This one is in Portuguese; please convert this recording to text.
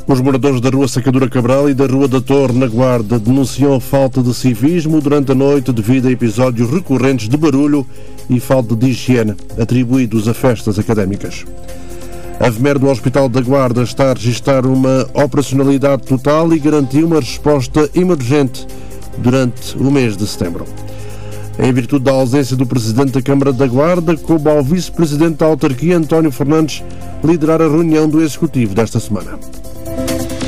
Os moradores da Rua Sacadura Cabral e da Rua da Torre, na Guarda, denunciam a falta de civismo durante a noite devido a episódios recorrentes de barulho e falta de higiene atribuídos a festas académicas. A VMER do Hospital da Guarda está a registrar uma operacionalidade total e garantiu uma resposta emergente durante o mês de setembro. Em virtude da ausência do Presidente da Câmara da Guarda, coube ao Vice-Presidente da Autarquia, António Fernandes, liderar a reunião do Executivo desta semana.